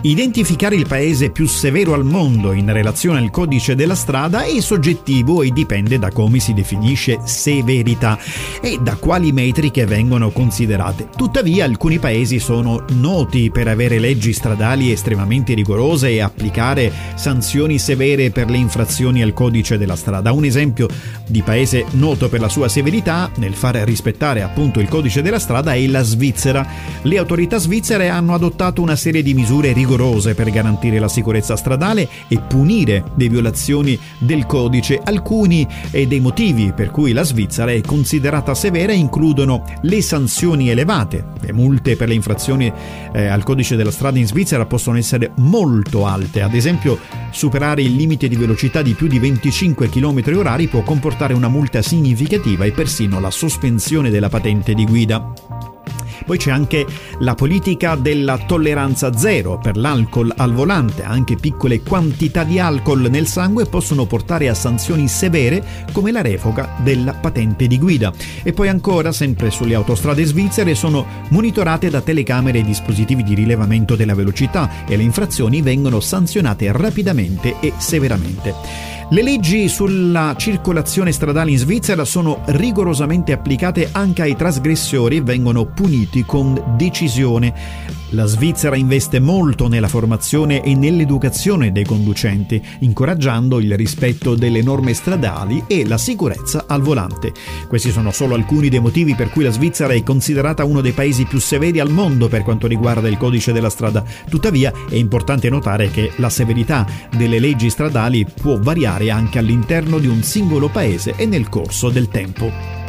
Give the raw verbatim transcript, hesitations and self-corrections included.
Identificare il paese più severo al mondo in relazione al codice della strada è soggettivo e dipende da come si definisce severità e da quali metriche vengono considerate. Tuttavia, alcuni paesi sono noti per avere leggi stradali estremamente rigorose e applicare sanzioni severe per le infrazioni al codice della strada. Un esempio di paese noto per la sua severità nel far rispettare appunto il codice della strada è la Svizzera. Le autorità svizzere hanno adottato una serie di misure rigorose per garantire la sicurezza stradale e punire le violazioni del codice. Alcuni dei motivi per cui la Svizzera è considerata severa includono le sanzioni elevate. Le multe per le infrazioni eh, al codice della strada in Svizzera possono essere molto alte. Ad esempio, superare il limite di velocità di più di venticinque chilometri orari può comportare una multa significativa e persino la sospensione della patente di guida. Poi c'è anche la politica della tolleranza zero per l'alcol al volante. Anche piccole quantità di alcol nel sangue possono portare a sanzioni severe come la revoca della patente di guida. E poi ancora, sempre sulle autostrade svizzere, sono monitorate da telecamere e dispositivi di rilevamento della velocità e le infrazioni vengono sanzionate rapidamente e severamente. Le leggi sulla circolazione stradale in Svizzera sono rigorosamente applicate anche ai trasgressori e vengono puniti con decisione. La Svizzera investe molto nella formazione e nell'educazione dei conducenti, incoraggiando il rispetto delle norme stradali e la sicurezza al volante. Questi sono solo alcuni dei motivi per cui la Svizzera è considerata uno dei paesi più severi al mondo per quanto riguarda il codice della strada. Tuttavia, è importante notare che la severità delle leggi stradali può variare anche all'interno di un singolo paese e nel corso del tempo.